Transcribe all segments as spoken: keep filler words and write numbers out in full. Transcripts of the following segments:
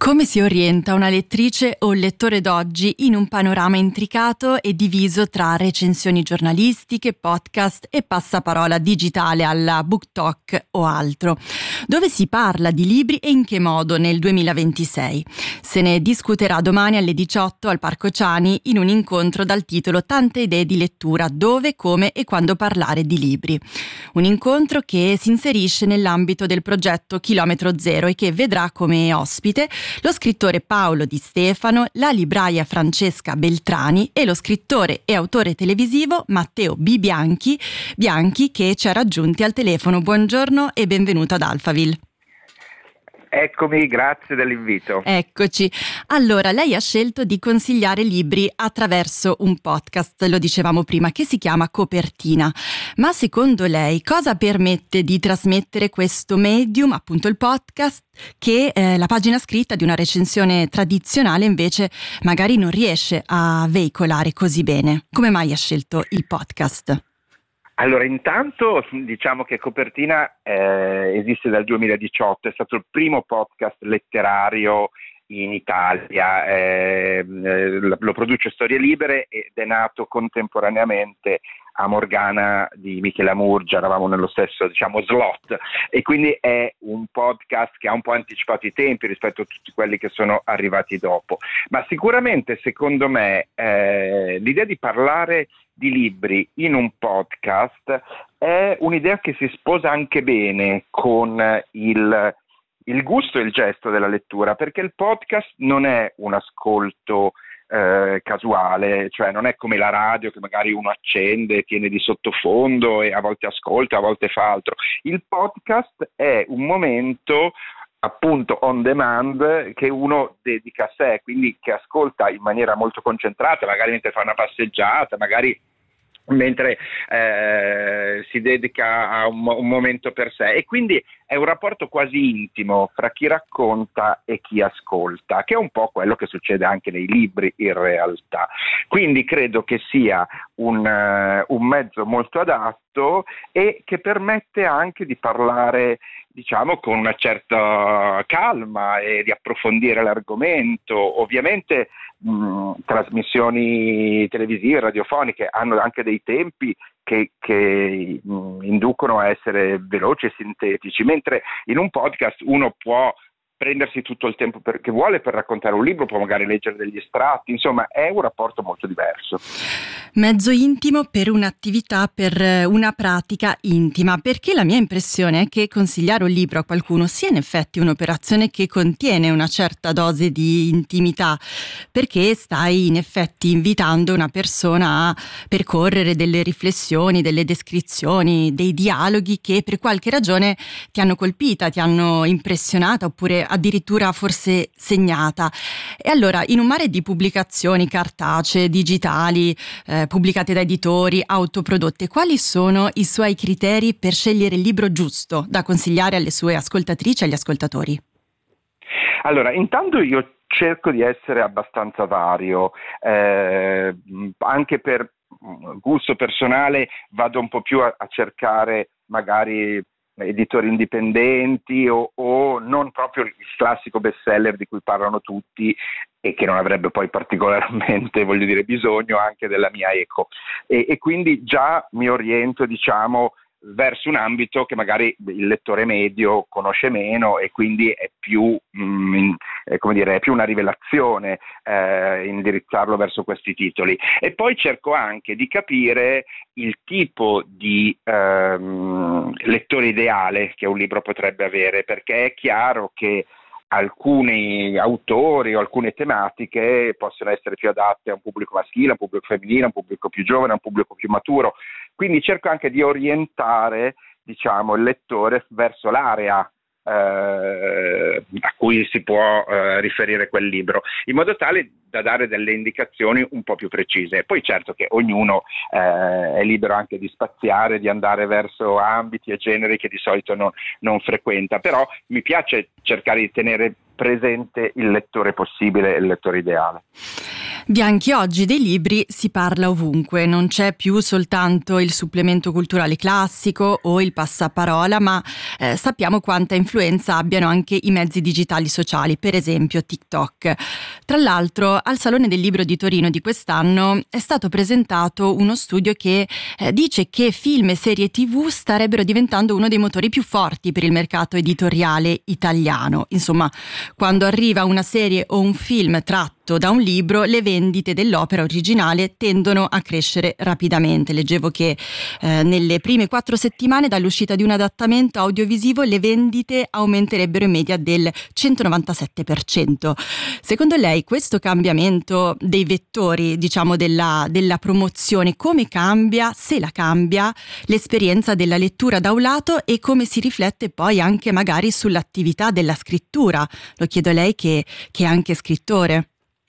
Come si orienta una lettrice o un lettore d'oggi in un panorama intricato e diviso tra recensioni giornalistiche, podcast e passaparola digitale alla BookTok o altro? Dove si parla di libri e in che modo nel duemilaventisei? Se ne discuterà domani alle diciotto al Parco Ciani in un incontro dal titolo Tante idee di lettura, dove, come e quando parlare di libri. Un incontro che si inserisce nell'ambito del progetto Chilometro Zero e che vedrà come ospite lo scrittore Paolo Di Stefano, la libraia Francesca Beltrani e lo scrittore e autore televisivo Matteo B. Bianchi, Bianchi che ci ha raggiunti al telefono. Buongiorno e benvenuto ad Alphaville. Eccomi, grazie dell'invito. Eccoci. Allora, lei ha scelto di consigliare libri attraverso un podcast, lo dicevamo prima, che si chiama Copertina. Ma secondo lei cosa permette di trasmettere questo medium, appunto il podcast, che eh, la pagina scritta di una recensione tradizionale invece magari non riesce a veicolare così bene? Come mai ha scelto il podcast? Allora, intanto diciamo che Copertina eh, esiste dal duemiladiciotto, è stato il primo podcast letterario in Italia, eh, lo produce Storie Libere ed è nato contemporaneamente a Morgana di Michele Amurgia, eravamo nello stesso diciamo slot, e quindi è un podcast che ha un po' anticipato i tempi rispetto a tutti quelli che sono arrivati dopo, ma sicuramente secondo me eh, l'idea di parlare di libri in un podcast è un'idea che si sposa anche bene con il il gusto e il gesto della lettura, perché il podcast non è un ascolto eh, casuale, cioè non è come la radio che magari uno accende, tiene di sottofondo e a volte ascolta, a volte fa altro. Il podcast è un momento appunto on demand che uno dedica a sé, quindi che ascolta in maniera molto concentrata, magari mentre fa una passeggiata, magari mentre eh, si dedica a un, un momento per sé, e quindi è un rapporto quasi intimo fra chi racconta e chi ascolta, che è un po' quello che succede anche nei libri in realtà. Quindi credo che sia un, uh, un mezzo molto adatto e che permette anche di parlare diciamo con una certa calma e di approfondire l'argomento. Ovviamente mh, trasmissioni televisive, radiofoniche hanno anche dei tempi che, che mh, inducono a essere veloci e sintetici, mentre in un podcast uno può prendersi tutto il tempo per, che vuole per raccontare un libro, può magari leggere degli estratti, insomma è un rapporto molto diverso. Mezzo intimo per un'attività, per una pratica intima, perché la mia impressione è che consigliare un libro a qualcuno sia in effetti un'operazione che contiene una certa dose di intimità, perché stai in effetti invitando una persona a percorrere delle riflessioni, delle descrizioni, dei dialoghi che per qualche ragione ti hanno colpita, ti hanno impressionata oppure addirittura forse segnata. E allora in un mare di pubblicazioni cartacee, digitali, eh, pubblicate da editori, autoprodotte, quali sono i suoi criteri per scegliere il libro giusto da consigliare alle sue ascoltatrici e agli ascoltatori? Allora, intanto io cerco di essere abbastanza vario, eh, anche per gusto personale vado un po' più a, a cercare magari editori indipendenti o, o non proprio il classico bestseller di cui parlano tutti e che non avrebbe poi particolarmente, voglio dire, bisogno anche della mia eco, e, e quindi già mi oriento diciamo verso un ambito che magari il lettore medio conosce meno e quindi è più, mh, è, come dire, è più una rivelazione eh, indirizzarlo verso questi titoli. E poi cerco anche di capire il tipo di ehm, lettore ideale che un libro potrebbe avere, perché è chiaro che alcuni autori o alcune tematiche possono essere più adatte a un pubblico maschile, a un pubblico femminile, a un pubblico più giovane, a un pubblico più maturo. Quindi cerco anche di orientare, diciamo, il lettore verso l'area eh, a cui si può eh, riferire quel libro, in modo tale da dare delle indicazioni un po' più precise. Poi certo che ognuno eh, è libero anche di spaziare, di andare verso ambiti e generi che di solito non, non frequenta, però mi piace cercare di tenere presente il lettore possibile e il lettore ideale. Di anche oggi dei libri si parla ovunque, non c'è più soltanto il supplemento culturale classico o il passaparola, ma eh, sappiamo quanta influenza abbiano anche i mezzi digitali sociali, per esempio TikTok. Tra l'altro, al Salone del Libro di Torino di quest'anno è stato presentato uno studio che eh, dice che film e serie tivù starebbero diventando uno dei motori più forti per il mercato editoriale italiano. Insomma, quando arriva una serie o un film tratto da un libro, le vendite dell'opera originale tendono a crescere rapidamente. Leggevo che eh, nelle prime quattro settimane dall'uscita di un adattamento audiovisivo le vendite aumenterebbero in media del centonovantasette per cento. Secondo lei questo cambiamento dei vettori, diciamo, della, della promozione, come cambia, se la cambia, l'esperienza della lettura da un lato e come si riflette poi anche magari sull'attività della scrittura? Lo chiedo a lei che, che è anche scrittore.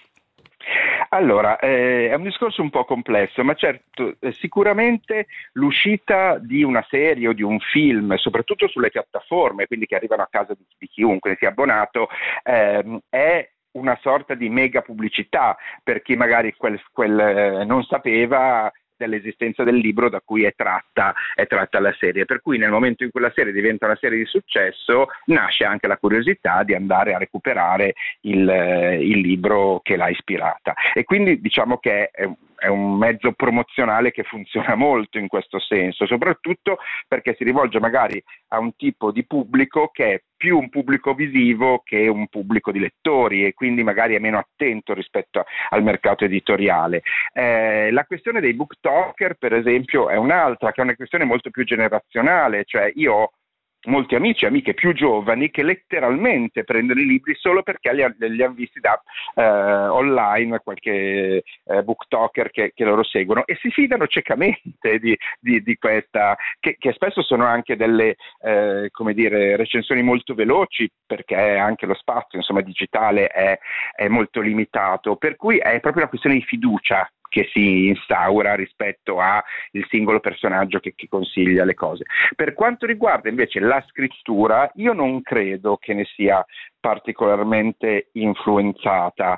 Allora, eh, è un discorso un po' complesso, ma certo, eh, sicuramente l'uscita di una serie o di un film, soprattutto sulle piattaforme, quindi che arrivano a casa di, di chiunque ne sia abbonato, ehm, è una sorta di mega pubblicità per chi magari quel, quel eh, non sapeva dell'esistenza del libro da cui è tratta, è tratta la serie, per cui nel momento in cui la serie diventa una serie di successo nasce anche la curiosità di andare a recuperare il, il libro che l'ha ispirata, e quindi diciamo che è, è un mezzo promozionale che funziona molto in questo senso, soprattutto perché si rivolge magari a un tipo di pubblico che è più un pubblico visivo che un pubblico di lettori, e quindi magari è meno attento rispetto al mercato editoriale. Eh, la questione dei booktalker, per esempio, è un'altra, che è una questione molto più generazionale, cioè io ho molti amici e amiche più giovani che letteralmente prendono i libri solo perché li, li hanno visti da eh, online, qualche eh, booktalker che, che loro seguono, e si fidano ciecamente di, di, di questa, che, che spesso sono anche delle eh, come dire, recensioni molto veloci, perché anche lo spazio, insomma, digitale è, è molto limitato, per cui è proprio una questione di fiducia che si instaura rispetto al singolo personaggio che, che consiglia le cose. Per quanto riguarda invece la scrittura, io non credo che ne sia particolarmente influenzata.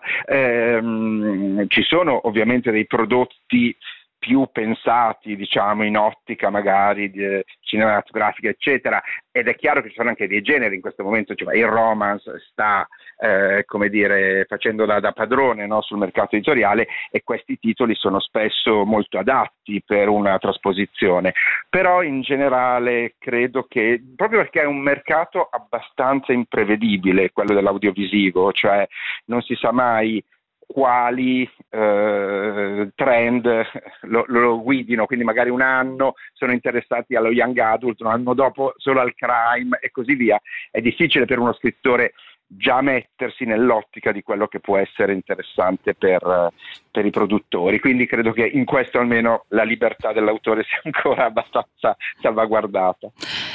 Ehm, ci sono ovviamente dei prodotti più pensati, diciamo, in ottica magari di, cinematografica, eccetera, ed è chiaro che ci sono anche dei generi in questo momento, cioè il romance sta eh, come dire, facendo da, da padrone, no, sul mercato editoriale, e questi titoli sono spesso molto adatti per una trasposizione, però in generale credo che, proprio perché è un mercato abbastanza imprevedibile quello dell'audiovisivo, cioè non si sa mai quali eh, trend lo, lo guidino, quindi magari un anno sono interessati allo young adult, un anno dopo solo al crime e così via. È difficile per uno scrittore già mettersi nell'ottica di quello che può essere interessante per, per i produttori, quindi credo che in questo almeno la libertà dell'autore sia ancora abbastanza salvaguardata.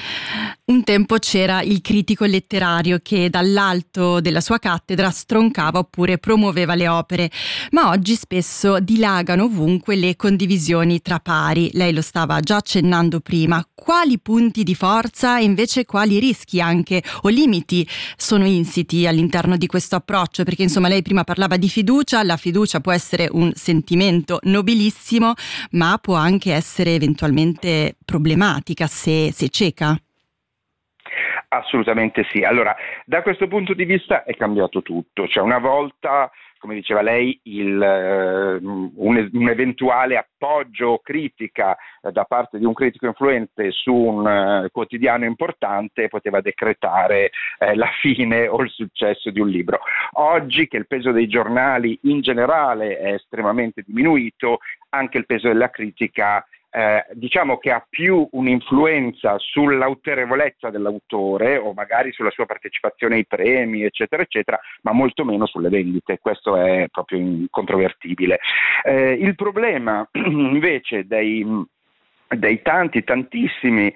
Un tempo c'era il critico letterario che dall'alto della sua cattedra stroncava oppure promuoveva le opere, ma oggi spesso dilagano ovunque le condivisioni tra pari. Lei lo stava già accennando prima. Quali punti di forza e invece quali rischi anche o limiti sono insiti all'interno di questo approccio? Perché insomma lei prima parlava di fiducia, la fiducia può essere un sentimento nobilissimo, ma può anche essere eventualmente problematica se, se cieca. Assolutamente sì. Allora, da questo punto di vista è cambiato tutto. Cioè, una volta, come diceva lei, il, uh, un, un eventuale appoggio o critica uh, da parte di un critico influente su un uh, quotidiano importante poteva decretare uh, la fine o il successo di un libro. Oggi, che il peso dei giornali in generale è estremamente diminuito, anche il peso della critica Eh, diciamo che ha più un'influenza sull'autorevolezza dell'autore o magari sulla sua partecipazione ai premi, eccetera, eccetera, ma molto meno sulle vendite. Questo è proprio incontrovertibile. Eh, il problema invece dei dei tanti, tantissimi,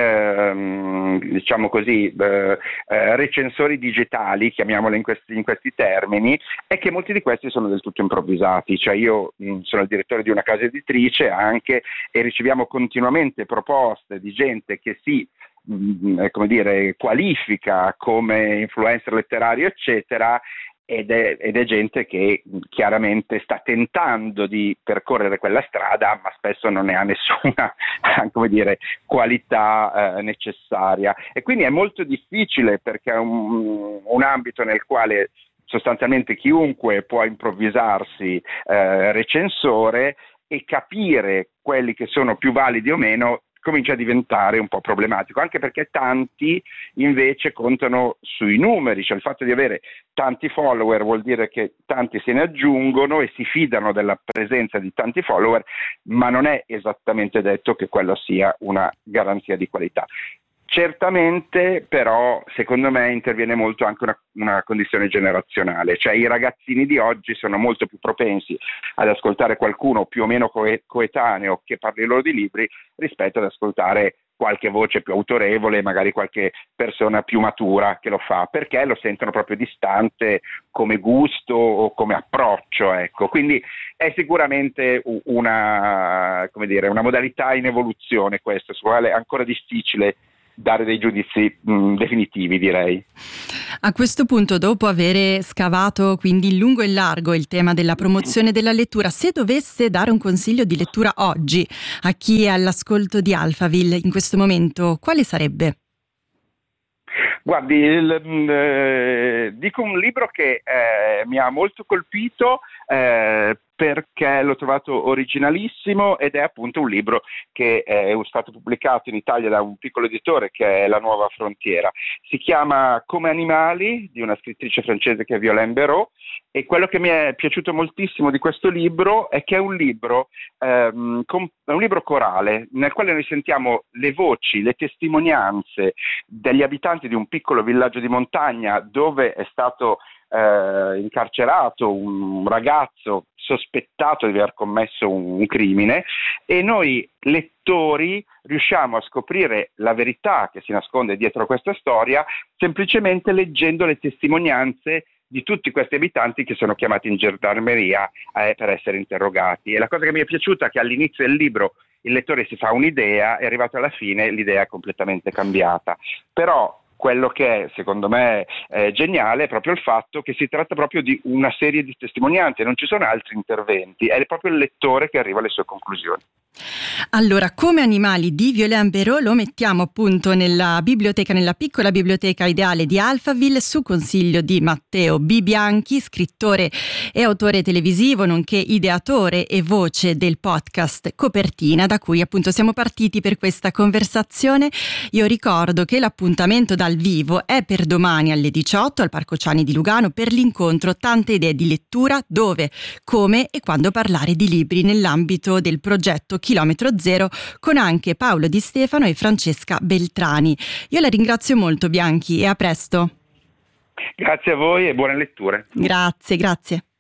ehm, diciamo così, eh, eh, recensori digitali, chiamiamoli in questi, in questi termini, è che molti di questi sono del tutto improvvisati. Cioè io mh, sono il direttore di una casa editrice anche, e riceviamo continuamente proposte di gente che si mh, come dire, qualifica come influencer letterario, eccetera, ed è, ed è gente che chiaramente sta tentando di percorrere quella strada, ma spesso non ne ha nessuna come dire, qualità eh, necessaria, e quindi è molto difficile, perché è un, un ambito nel quale sostanzialmente chiunque può improvvisarsi eh, recensore, e capire quelli che sono più validi o meno comincia a diventare un po' problematico, anche perché tanti invece contano sui numeri, cioè il fatto di avere tanti follower vuol dire che tanti se ne aggiungono e si fidano della presenza di tanti follower, ma non è esattamente detto che quella sia una garanzia di qualità. Certamente però secondo me interviene molto anche una, una condizione generazionale, cioè i ragazzini di oggi sono molto più propensi ad ascoltare qualcuno più o meno coe- coetaneo che parli loro di libri, rispetto ad ascoltare qualche voce più autorevole, magari qualche persona più matura che lo fa, perché lo sentono proprio distante come gusto o come approccio, ecco. Quindi è sicuramente una, come dire, una modalità in evoluzione questa, su quale è ancora difficile dare dei giudizi mh, definitivi, direi. A questo punto, dopo avere scavato quindi in lungo e in largo il tema della promozione della lettura, se dovesse dare un consiglio di lettura oggi a chi è all'ascolto di Alphaville in questo momento, quale sarebbe? Guardi, il, eh, dico un libro che eh, mi ha molto colpito eh, perché l'ho trovato originalissimo, ed è appunto un libro che è stato pubblicato in Italia da un piccolo editore che è La Nuova Frontiera. Si chiama Come Animali, di una scrittrice francese che è Violaine Béraud, e quello che mi è piaciuto moltissimo di questo libro è che è un libro, ehm, com- è un libro corale, nel quale noi sentiamo le voci, le testimonianze degli abitanti di un piccolo villaggio di montagna dove è stato eh, incarcerato un ragazzo sospettato di aver commesso un, un crimine, e noi lettori riusciamo a scoprire la verità che si nasconde dietro questa storia semplicemente leggendo le testimonianze di tutti questi abitanti che sono chiamati in gendarmeria eh, per essere interrogati. E la cosa che mi è piaciuta è che all'inizio del libro il lettore si fa un'idea e arrivato alla fine l'idea è completamente cambiata. Però quello che è, secondo me, è geniale è proprio il fatto che si tratta proprio di una serie di testimonianze, non ci sono altri interventi, è proprio il lettore che arriva alle sue conclusioni. Allora, Come Animali di Violaine Béraud lo mettiamo appunto nella biblioteca, nella piccola biblioteca ideale di Alphaville, su consiglio di Matteo B. Bianchi, scrittore e autore televisivo, nonché ideatore e voce del podcast Copertina, da cui appunto siamo partiti per questa conversazione. Io ricordo che l'appuntamento dal vivo è per domani alle diciotto al Parco Ciani di Lugano per l'incontro Tante idee di lettura, dove, come e quando parlare di libri nell'ambito del progetto Chilometro Zero, con anche Paolo Di Stefano e Francesca Beltrani. Io la ringrazio molto, Bianchi, e a presto. Grazie a voi e buone letture. Grazie, grazie.